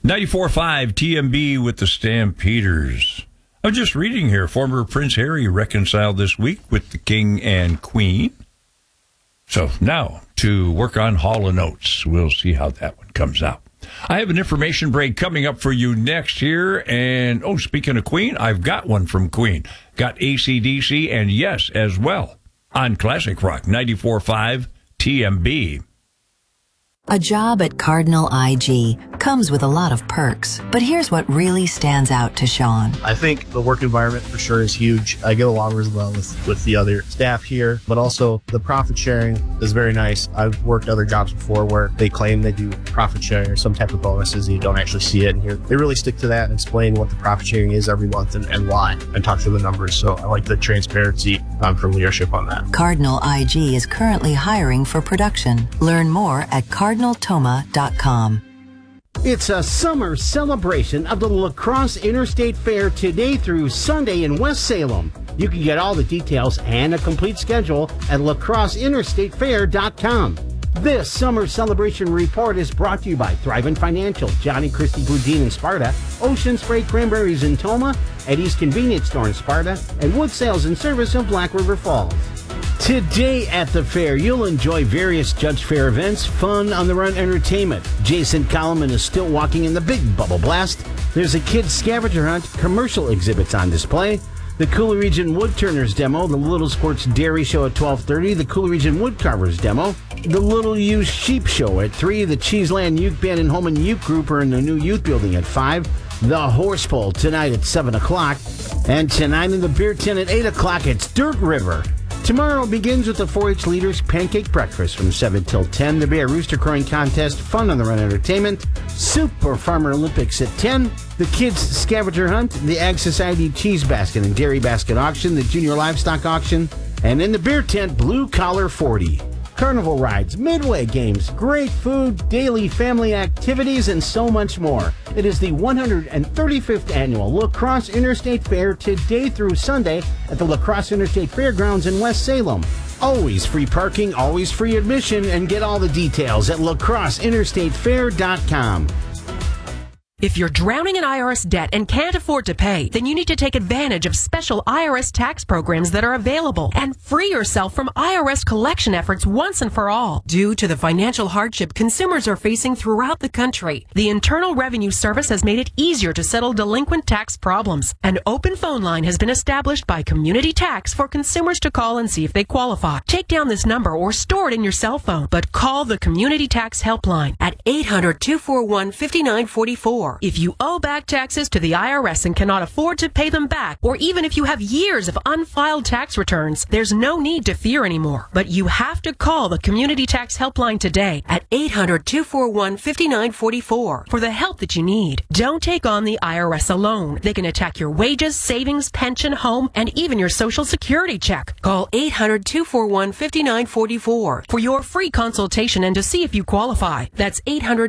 94.5 TMB with the Stampeders. I'm just reading here. Former Prince Harry reconciled this week with the King and Queen. So now to work on Hall & Oates. We'll see how that one comes out. I have an information break coming up for you next here. And, speaking of Queen, I've got one from Queen. Got AC/DC and Yes as well on Classic Rock 94.5 TMB. A job at Cardinal IG comes with a lot of perks, but here's what really stands out to Sean. I think the work environment for sure is huge. I get along really well with the other staff here, but also the profit sharing is very nice. I've worked other jobs before where they claim they do profit sharing or some type of bonuses and you don't actually see it. And here they really stick to that and explain what the profit sharing is every month and why, and talk through the numbers. So I like the transparency from leadership on that. Cardinal IG is currently hiring for production. Learn more at cardinaltoma.com. It's a summer celebration of the La Crosse Interstate Fair today through Sunday in West Salem. You can get all the details and a complete schedule at lacrosseinterstatefair.com. This summer celebration report is brought to you by Thrivent Financial, Johnny Christie Boudin in Sparta, Ocean Spray Cranberries in Toma, Eddie's Convenience Store in Sparta, and Wood Sales and Service in Black River Falls. Today at the fair, you'll enjoy various Judge Fair events, fun, on-the-run entertainment. Jason Coleman is still walking in the big bubble blast. There's a kids scavenger hunt, commercial exhibits on display, the Cooler Region Woodturners demo, the Little Sports Dairy Show at 12:30, the Cooler Region Woodcarvers demo, the Little Used Sheep Show at 3, the Cheeseland Uke Band and Holman Uke Group are in the new youth building at 5, the Horse Bowl tonight at 7 o'clock, and tonight in the beer tent at 8 o'clock, it's Dirt River. Tomorrow begins with the 4-H Leaders Pancake Breakfast from 7 till 10. There'll be a rooster crowing contest, fun on the run entertainment, Super Farmer Olympics at 10, the Kids Scavenger Hunt, the Ag Society Cheese Basket and Dairy Basket Auction, the Junior Livestock Auction, and in the beer tent, Blue Collar 40. Carnival rides, midway games, great food, daily family activities, and so much more. It is the 135th Annual La Crosse Interstate Fair today through Sunday at the La Crosse Interstate Fairgrounds in West Salem. Always free parking, always free admission, and get all the details at lacrosseinterstatefair.com. If you're drowning in IRS debt and can't afford to pay, then you need to take advantage of special IRS tax programs that are available and free yourself from IRS collection efforts once and for all. Due to the financial hardship consumers are facing throughout the country, the Internal Revenue Service has made it easier to settle delinquent tax problems. An open phone line has been established by Community Tax for consumers to call and see if they qualify. Take down this number or store it in your cell phone, but call the Community Tax Helpline at 800-241-5944. If you owe back taxes to the IRS and cannot afford to pay them back, or even if you have years of unfiled tax returns, there's no need to fear anymore. But you have to call the Community Tax Helpline today at 800-241-5944 for the help that you need. Don't take on the IRS alone. They can attack your wages, savings, pension, home, and even your Social Security check. Call 800-241-5944 for your free consultation and to see if you qualify. That's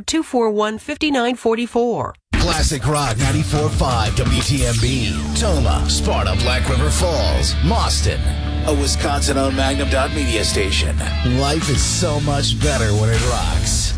800-241-5944. Classic Rock 94.5 WTMB, Toma, Sparta, Black River Falls, Mauston, a Wisconsin-owned Magnum Media station. Life is so much better when it rocks.